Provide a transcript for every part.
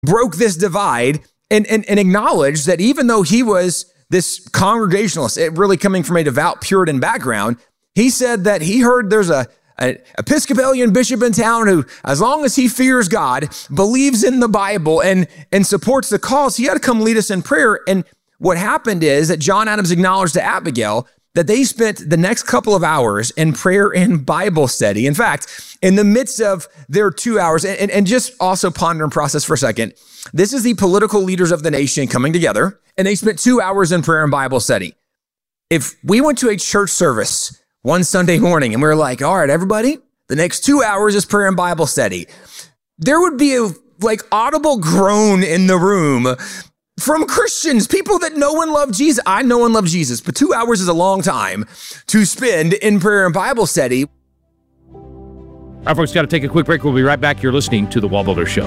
broke this divide and acknowledged that even though he was this Congregationalist, it really coming from a devout Puritan background, he said that he heard there's an Episcopalian bishop in town who, as long as he fears God, believes in the Bible and supports the cause, he had to come lead us in prayer. And what happened is that John Adams acknowledged to Abigail that they spent the next couple of hours in prayer and Bible study. In fact, in the midst of their 2 hours, and just also ponder and process for a second, this is the political leaders of the nation coming together, and they spent 2 hours in prayer and Bible study. If we went to a church service one Sunday morning and we were like, all right, everybody, the next 2 hours is prayer and Bible study, there would be a audible groan in the room from Christians, people that know and love Jesus. I know and love Jesus, but 2 hours is a long time to spend in prayer and Bible study. All right, folks, got to take a quick break. We'll be right back. You're listening to The Wall Builder Show.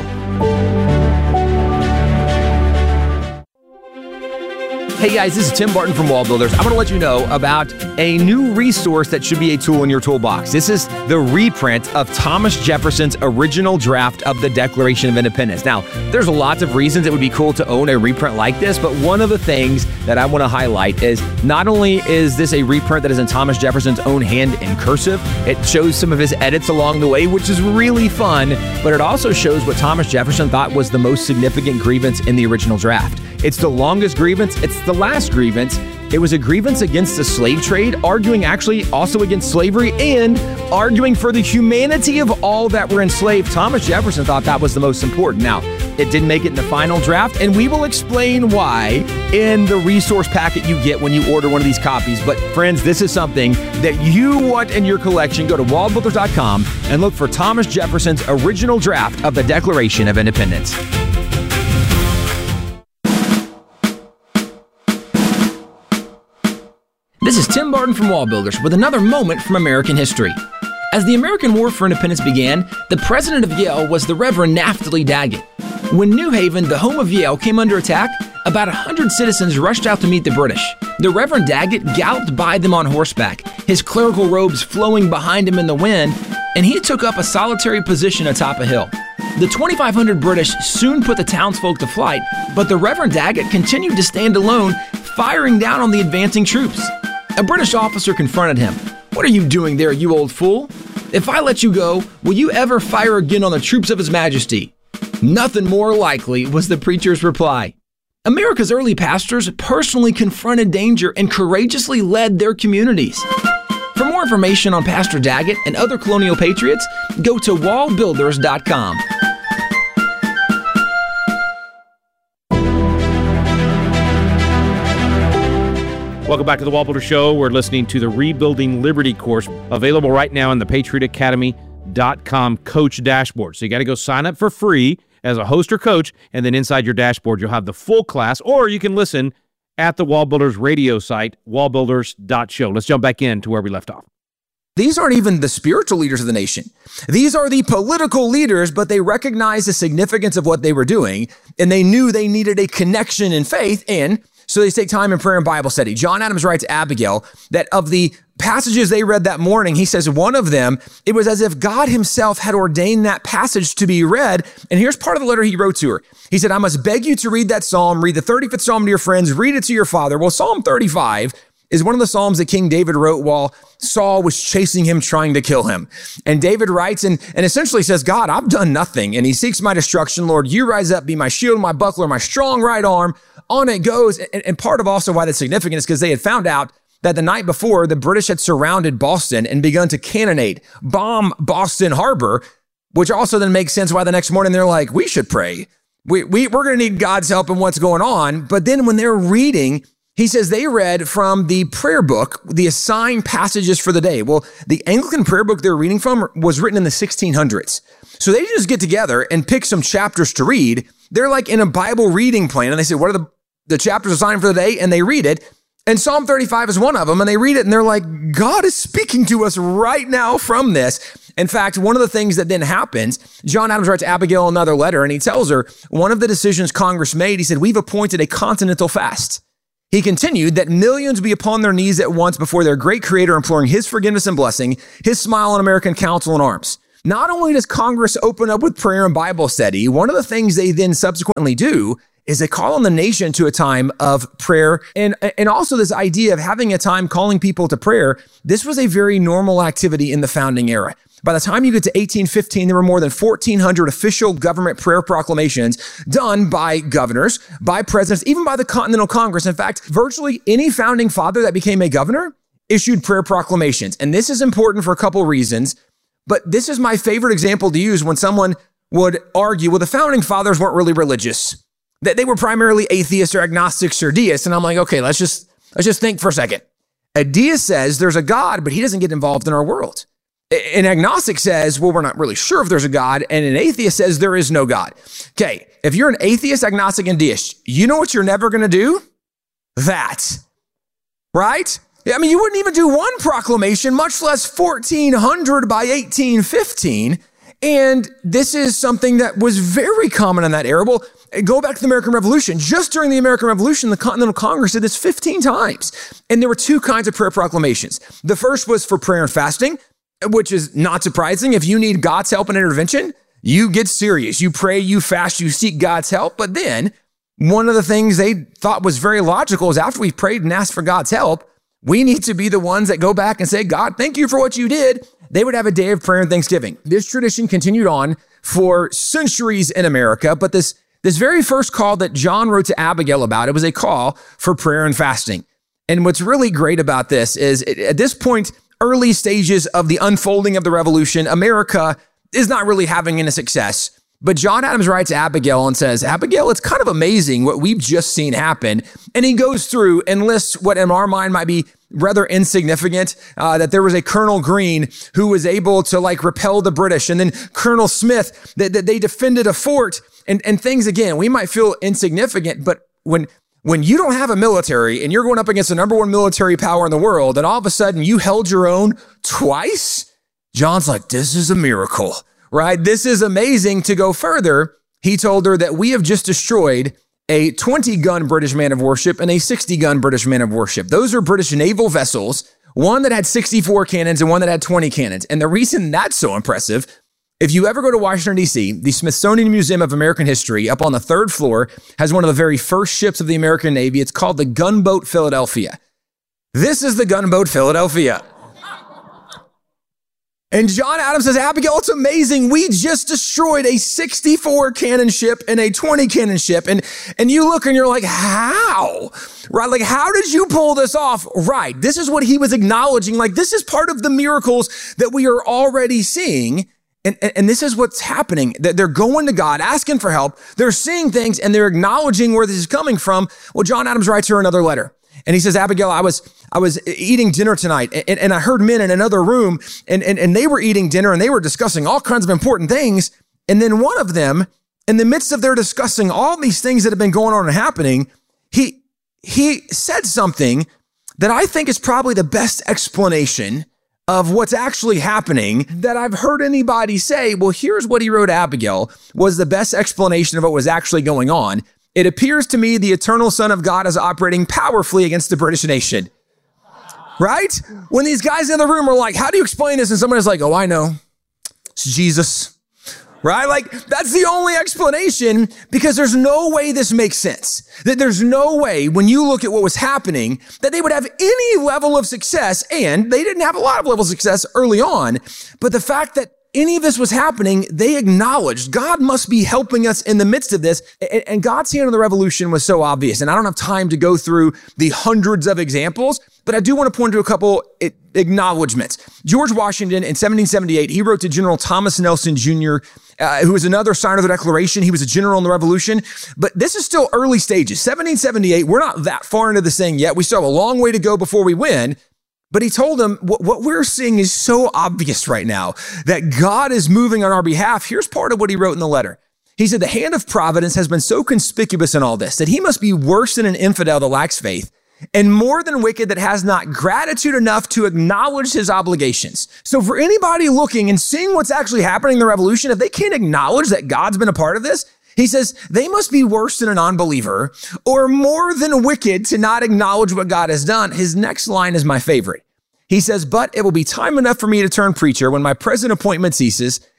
Hey guys, this is Tim Barton from Wall Builders. I want to let you know about a new resource that should be a tool in your toolbox. This is the reprint of Thomas Jefferson's original draft of the Declaration of Independence. Now, there's lots of reasons it would be cool to own a reprint like this, but one of the things that I want to highlight is not only is this a reprint that is in Thomas Jefferson's own hand in cursive, it shows some of his edits along the way, which is really fun, but it also shows what Thomas Jefferson thought was the most significant grievance in the original draft. It's the longest grievance. It's the last grievance. It was a grievance against the slave trade, arguing actually also against slavery and arguing for the humanity of all that were enslaved. Thomas Jefferson thought that was the most important. Now, it didn't make it in the final draft, and we will explain why in the resource packet you get when you order one of these copies. But friends, this is something that you want in your collection. Go to wallbuilders.com and look for Thomas Jefferson's original draft of the Declaration of Independence. This is Tim Barton from Wall Builders with another moment from American history. As the American War for Independence began, the president of Yale was the Reverend Naftali Daggett. When New Haven, the home of Yale, came under attack, about 100 citizens rushed out to meet the British. The Reverend Daggett galloped by them on horseback, his clerical robes flowing behind him in the wind, and he took up a solitary position atop a hill. The 2,500 British soon put the townsfolk to flight, but the Reverend Daggett continued to stand alone, firing down on the advancing troops. A British officer confronted him. "What are you doing there, you old fool? If I let you go, will you ever fire again on the troops of His Majesty?" "Nothing more likely," was the preacher's reply. America's early pastors personally confronted danger and courageously led their communities. For more information on Pastor Daggett and other colonial patriots, go to wallbuilders.com. Welcome back to the Wall Builder Show. We're listening to the Rebuilding Liberty course, available right now on the PatriotAcademy.com coach dashboard. So you got to go sign up for free as a host or coach, and then inside your dashboard, you'll have the full class, or you can listen at the Wall Builders radio site, wallbuilders.show. Let's jump back in to where we left off. These aren't even the spiritual leaders of the nation. These are the political leaders, but they recognized the significance of what they were doing, and they knew they needed a connection in faith, and so they take time in prayer and Bible study. John Adams writes to Abigail that of the passages they read that morning, he says one of them, it was as if God himself had ordained that passage to be read. And here's part of the letter he wrote to her. He said, "I must beg you to read that psalm, read the 35th Psalm to your friends, read it to your father." Well, Psalm 35 is one of the Psalms that King David wrote while Saul was chasing him, trying to kill him. And David writes and essentially says, "God, I've done nothing." And he seeks my destruction. "Lord, you rise up, be my shield, my buckler, my strong right arm." On it goes. And part of also why that's significant is because they had found out that the night before, the British had surrounded Boston and begun to cannonade, bomb Boston Harbor, which also then makes sense why the next morning they're like, we should pray. We're going to need God's help in what's going on. But then when they're reading, he says they read from the prayer book, the assigned passages for the day. Well, the Anglican prayer book they're reading from was written in the 1600s. So they just get together and pick some chapters to read. They're like in a Bible reading plan. And they say, what are the chapters assigned for the day? And they read it. And Psalm 35 is one of them. And they read it and they're like, God is speaking to us right now from this. In fact, one of the things that then happens, John Adams writes Abigail another letter and he tells her one of the decisions Congress made, he said, we've appointed a continental fast. He continued that millions be upon their knees at once before their great creator, imploring his forgiveness and blessing, his smile on American council and arms. not only does Congress open up with prayer and Bible study, one of the things they then subsequently do is they call on the nation to a time of prayer. And also this idea of having a time calling people to prayer. This was a very normal activity in the founding era. By the time you get to 1815, there were more than 1,400 official government prayer proclamations done by governors, by presidents, even by the Continental Congress. In fact, virtually any founding father that became a governor issued prayer proclamations. And this is important for a couple reasons, but this is my favorite example to use when someone would argue, well, the founding fathers weren't really religious. That they were primarily atheists or agnostics or deists. And I'm like, okay, let's just think for a second. A deist says there's a God, but he doesn't get involved in our world. An agnostic says, well, we're not really sure if there's a God. And an atheist says there is no God. Okay, if you're an atheist, agnostic, and deist, you know what you're never going to do? That, right? I mean, you wouldn't even do one proclamation, much less 1,400 by 1815. And this is something that was very common in that era. Well, go back to the American Revolution. Just during the American Revolution, the Continental Congress did this 15 times. And there were two kinds of prayer proclamations. The first was for prayer and fasting, which is not surprising. If you need God's help and intervention, you get serious. You pray, you fast, you seek God's help. But then one of the things they thought was very logical is after we prayed and asked for God's help, we need to be the ones that go back and say, God, thank you for what you did. They would have a day of prayer and thanksgiving. This tradition continued on for centuries in America, but this very first call that John wrote to Abigail about, it was a call for prayer and fasting. And what's really great about this is at this point, early stages of the unfolding of the revolution, America is not really having any success. But John Adams writes to Abigail and says, Abigail, it's kind of amazing what we've just seen happen. And he goes through and lists what in our mind might be rather insignificant, that there was a Colonel Greene who was able to repel the British. And then Colonel Smith, that they defended a fort and things, again, we might feel insignificant, but when you don't have a military and you're going up against the number one military power in the world, and all of a sudden you held your own twice, John's like, this is a miracle, right? This is amazing. To go further, he told her that we have just destroyed a 20-gun British man of warship and a 60-gun British man of warship. Those are British naval vessels, one that had 64 cannons and one that had 20 cannons. And the reason that's so impressive, if you ever go to Washington, D.C., the Smithsonian Museum of American History up on the third floor has one of the very first ships of the American Navy. It's called the Gunboat Philadelphia. This is the Gunboat Philadelphia. And John Adams says, Abigail, it's amazing. We just destroyed a 64 cannon ship and a 20 cannon ship. And you look and you're like, how? Right? How did you pull this off? Right. This is what he was acknowledging. This is part of the miracles that we are already seeing. And this is what's happening. They're going to God, asking for help. They're seeing things and they're acknowledging where this is coming from. Well, John Adams writes her another letter. And he says, Abigail, I was eating dinner tonight and I heard men in another room and they were eating dinner and they were discussing all kinds of important things. And then one of them, in the midst of their discussing all these things that have been going on and happening, he said something that I think is probably the best explanation of what's actually happening that I've heard anybody say. Well, here's what he wrote Abigail was the best explanation of what was actually going on. It appears to me the eternal Son of God is operating powerfully against the British nation. Right? When these guys in the room are like, how do you explain this? And somebody's like, oh, I know. It's Jesus. Right? That's the only explanation, because there's no way this makes sense. That there's no way when you look at what was happening that they would have any level of success, and they didn't have a lot of level of success early on. But the fact that any of this was happening, they acknowledged God must be helping us in the midst of this. And God's hand in the revolution was so obvious. And I don't have time to go through the hundreds of examples, but I do want to point to a couple acknowledgments. George Washington in 1778, he wrote to General Thomas Nelson Jr., who was another signer of the Declaration. He was a general in the Revolution, but this is still early stages. 1778, we're not that far into this thing yet. We still have a long way to go before we win. But he told them, what we're seeing is so obvious right now that God is moving on our behalf. Here's part of what he wrote in the letter. He said, the hand of providence has been so conspicuous in all this that he must be worse than an infidel that lacks faith and more than wicked that has not gratitude enough to acknowledge his obligations. So for anybody looking and seeing what's actually happening in the revolution, if they can't acknowledge that God's been a part of this, he says, they must be worse than a non-believer or more than wicked to not acknowledge what God has done. His next line is my favorite. He says, but it will be time enough for me to turn preacher when my present appointment ceases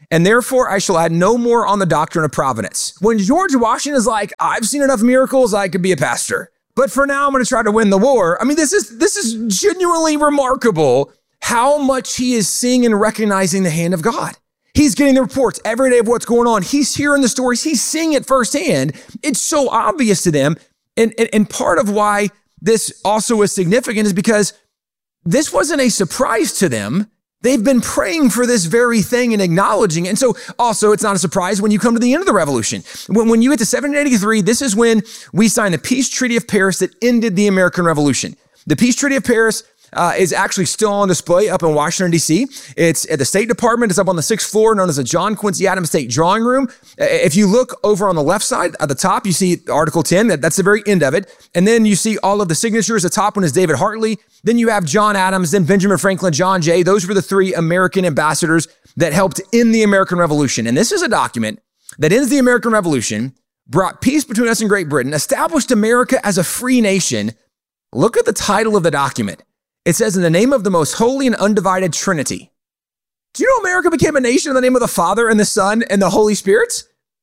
and therefore I shall add no more on the doctrine of providence. When George Washington is like, I've seen enough miracles, I could be a pastor. But for now, I'm going to try to win the war. I mean, this is genuinely remarkable how much he is seeing and recognizing the hand of God. He's getting the reports every day of what's going on. He's hearing the stories. He's seeing it firsthand. It's so obvious to them. And part of why this also is significant is because this wasn't a surprise to them. They've been praying for this very thing and acknowledging it. And so also, it's not a surprise when you come to the end of the revolution. When you get to 1783, this is when we signed the Peace Treaty of Paris that ended the American Revolution. The Peace Treaty of Paris is actually still on display up in Washington, D.C. It's at the State Department. It's up on the 6th floor, known as the John Quincy Adams State Drawing Room. If you look over on the left side at the top, you see Article 10. That's the very end of it. And then you see all of the signatures. The top one is David Hartley. Then you have John Adams, then Benjamin Franklin, John Jay. Those were the 3 American ambassadors that helped end the American Revolution. And this is a document that ends the American Revolution, brought peace between us and Great Britain, established America as a free nation. Look at the title of the document. It says, in the name of the most holy and undivided Trinity. Do you know America became a nation in the name of the Father and the Son and the Holy Spirit?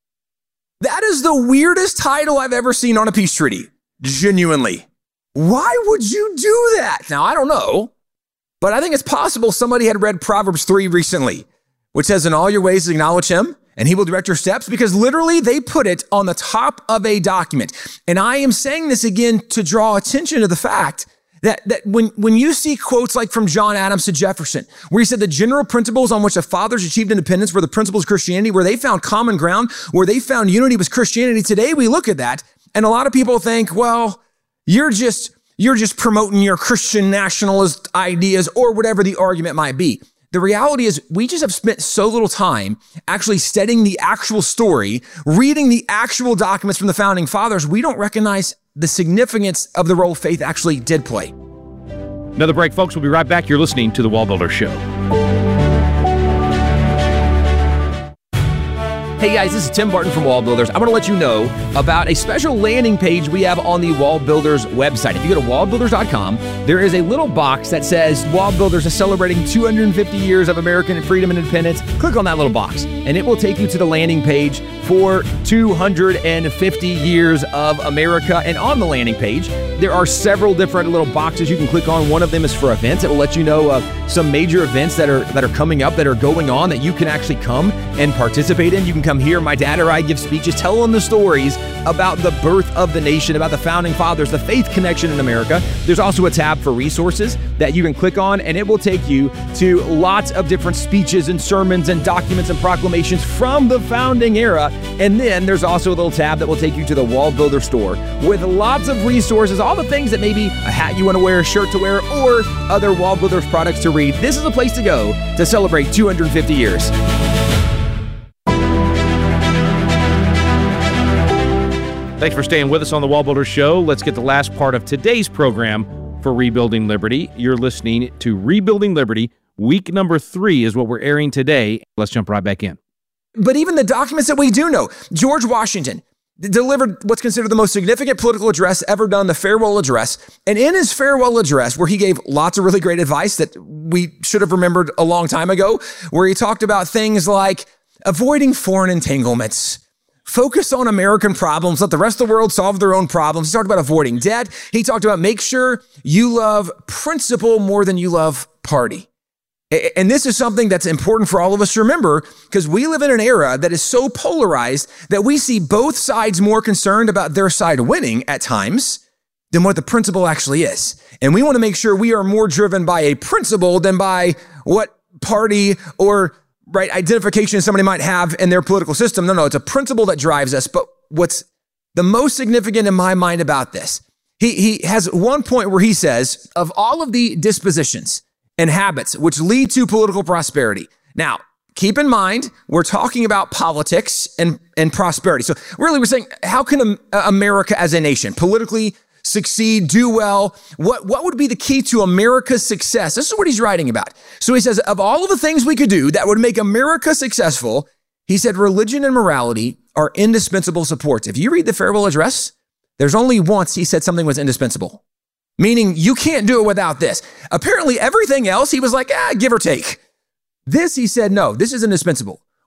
That is the weirdest title I've ever seen on a peace treaty. Genuinely. Why would you do that? Now, I don't know, but I think it's possible somebody had read Proverbs 3 recently, which says, in all your ways acknowledge him, and he will direct your steps, because literally they put it on the top of a document. And I am saying this again to draw attention to the fact that when you see quotes like from John Adams to Jefferson, where he said the general principles on which the fathers achieved independence were the principles of Christianity, where they found common ground, where they found unity was Christianity. Today we look at that, and a lot of people think, well, you're just promoting your Christian nationalist ideas or whatever the argument might be. The reality is we just have spent so little time actually studying the actual story, reading the actual documents from the founding fathers, we don't recognize the significance of the role faith actually did play. Another break, folks. We'll be right back. You're listening to The Wall Builder Show. Hey guys, this is Tim Barton from Wall Builders. I want to let you know about a special landing page we have on the Wall Builders website. If you go to wallbuilders.com, there is a little box that says Wall Builders is celebrating 250 years of American freedom and independence. Click on that little box and it will take you to the landing page for 250 years of America. And on the landing page, there are several different little boxes you can click on. One of them is for events. It will let you know of some major events that are coming up, that are going on, that you can actually come and participate in. You can come here. My dad or I give speeches telling the stories about the birth of the nation, about the founding fathers, the faith connection in America. There's also a tab for resources that you can click on, and it will take you to lots of different speeches and sermons and documents and proclamations from the founding era. And then there's also a little tab that will take you to the Wall Builder store with lots of resources, all the things that maybe a hat you want to wear, a shirt to wear, or other Wall Builders products to read. This is a place to go to celebrate 250 years. Thanks for staying with us on the Wall Builder Show. Let's get the last part of today's program for Rebuilding Liberty. You're listening to Rebuilding Liberty. Week number 3 is what we're airing today. Let's jump right back in. But even the documents that we do know, George Washington delivered what's considered the most significant political address ever done, the farewell address. And in his farewell address, where he gave lots of really great advice that we should have remembered a long time ago, where he talked about things like avoiding foreign entanglements, focus on American problems, let the rest of the world solve their own problems. He talked about avoiding debt. He talked about make sure you love principle more than you love party. And this is something that's important for all of us to remember, because we live in an era that is so polarized that we see both sides more concerned about their side winning at times than what the principle actually is. And we want to make sure we are more driven by a principle than by what party or identification somebody might have in their political system. No, it's a principle that drives us. But what's the most significant in my mind about this, he has one point where he says, of all of the dispositions and habits which lead to political prosperity. Now, keep in mind, we're talking about politics and prosperity. So really we're saying, how can America as a nation politically succeed, do well? What would be the key to America's success? This is what he's writing about. So he says, of all of the things we could do that would make America successful, he said, religion and morality are indispensable supports. If you read the farewell address, there's only once he said something was indispensable, meaning you can't do it without this. Apparently everything else, he was like, give or take. This, he said, no, this is indispensable.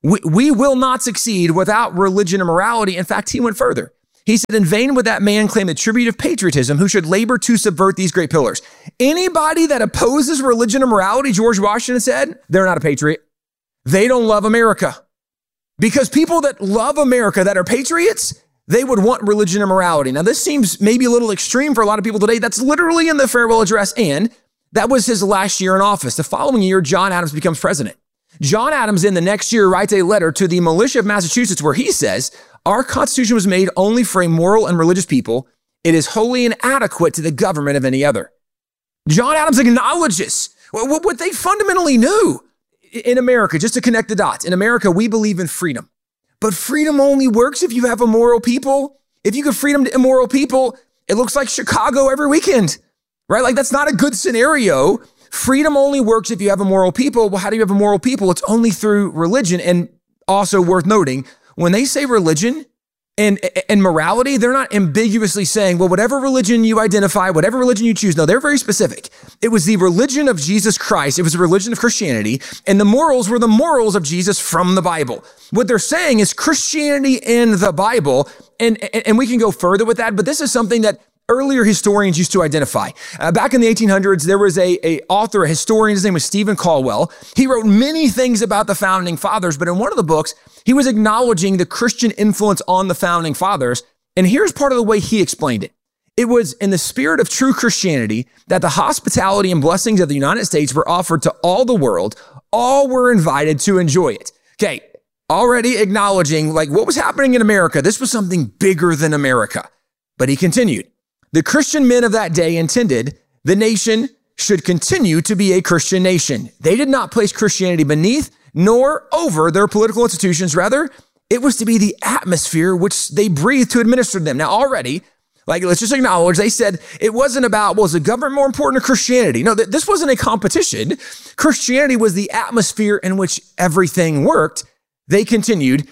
We will not succeed without religion and morality. In fact, he went further. He said, in vain would that man claim the tribute of patriotism who should labor to subvert these great pillars. Anybody that opposes religion and morality, George Washington said, they're not a patriot. They don't love America. Because people that love America, that are patriots, they would want religion and morality. Now, this seems maybe a little extreme for a lot of people today. That's literally in the farewell address, and that was his last year in office. The following year, John Adams becomes president. John Adams, in the next year, writes a letter to the militia of Massachusetts where he says, our Constitution was made only for a moral and religious people. It is wholly inadequate to the government of any other. John Adams acknowledges what they fundamentally knew in America, just to connect the dots. In America, we believe in freedom. But freedom only works if you have immoral people. If you give freedom to immoral people, it looks like Chicago every weekend, right? Like, that's not a good scenario. Freedom only works if you have immoral people. Well, how do you have immoral people? It's only through religion. And also worth noting, when they say religion and morality, they're not ambiguously saying, well, whatever religion you identify, whatever religion you choose. No, they're very specific. It was the religion of Jesus Christ. It was the religion of Christianity. And the morals were the morals of Jesus from the Bible. What they're saying is Christianity in the Bible. And we can go further with that, but this is something that earlier historians used to identify. Back in the 1800s, there was a author, a historian, his name was Stephen Caldwell. He wrote many things about the founding fathers, but in one of the books, he was acknowledging the Christian influence on the founding fathers. And here's part of the way he explained it. It was in the spirit of true Christianity that the hospitality and blessings of the United States were offered to all the world. All were invited to enjoy it. Okay, already acknowledging like what was happening in America. This was something bigger than America. But he continued. The Christian men of that day intended the nation should continue to be a Christian nation. They did not place Christianity beneath nor over their political institutions. Rather, it was to be the atmosphere which they breathed to administer them. Now, already, like, let's just acknowledge, they said it wasn't about, well, is the government more important than Christianity? No, this wasn't a competition. Christianity was the atmosphere in which everything worked. He continued,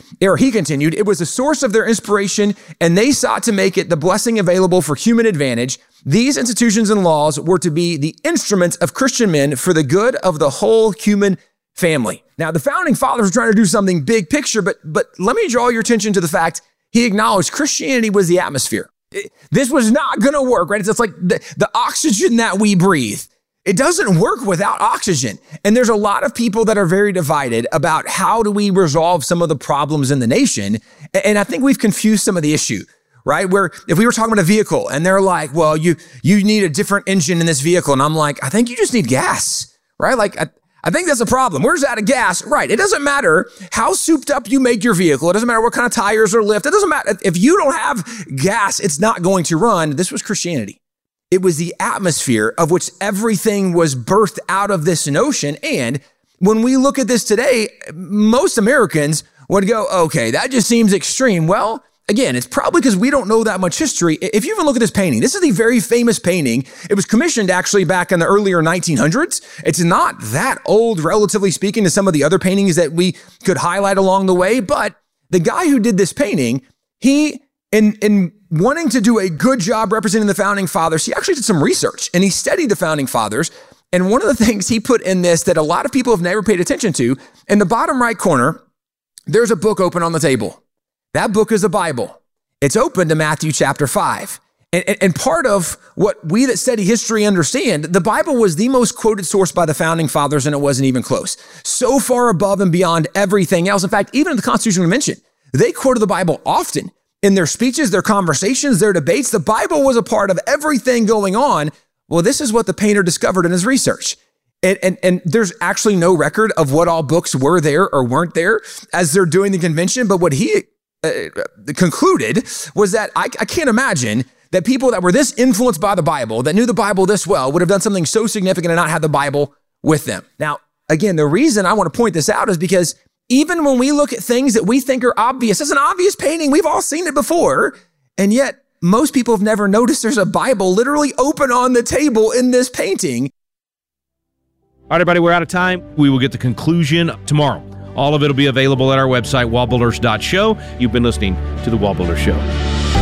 it was the source of their inspiration, and they sought to make it the blessing available for human advantage. These institutions and laws were to be the instruments of Christian men for the good of the whole human family. Now, the founding fathers were trying to do something big picture, but let me draw your attention to the fact he acknowledged Christianity was the atmosphere. This was not going to work, right? It's like the oxygen that we breathe. It doesn't work without oxygen. And there's a lot of people that are very divided about how do we resolve some of the problems in the nation. And I think we've confused some of the issue, right? Where if we were talking about a vehicle and they're like, well, you need a different engine in this vehicle. And I'm like, I think you just need gas, right? Like, I think that's a problem. Where's out of gas? Right. It doesn't matter how souped up you make your vehicle. It doesn't matter what kind of tires are lift. It doesn't matter. If you don't have gas, it's not going to run. This was Christianity. It was the atmosphere of which everything was birthed out of this notion. And when we look at this today, most Americans would go, okay, that just seems extreme. Well, again, it's probably because we don't know that much history. If you even look at this painting, this is the very famous painting. It was commissioned actually back in the earlier 1900s. It's not that old, relatively speaking, to some of the other paintings that we could highlight along the way. But the guy who did this painting, he, in wanting to do a good job representing the founding fathers, he actually did some research and he studied the founding fathers. And one of the things he put in this that a lot of people have never paid attention to, in the bottom right corner, there's a book open on the table. That book is the Bible. It's open to Matthew chapter 5. And part of what we that study history understand, the Bible was the most quoted source by the founding fathers, and it wasn't even close. So far above and beyond everything else. In fact, even in the Constitution we mentioned, they quoted the Bible often in their speeches, their conversations, their debates. The Bible was a part of everything going on. Well, this is what the painter discovered in his research. And there's actually no record of what all books were there or weren't there as they're doing the convention. But what he concluded was that I can't imagine that people that were this influenced by the Bible, that knew the Bible this well, would have done something so significant and not have the Bible with them. Now, again, the reason I want to point this out is because even when we look at things that we think are obvious, it's an obvious painting. We've all seen it before. And yet most people have never noticed there's a Bible literally open on the table in this painting. All right, everybody, we're out of time. We will get the conclusion tomorrow. All of it will be available at our website, wallbuilders.show. You've been listening to The Wall Builder Show.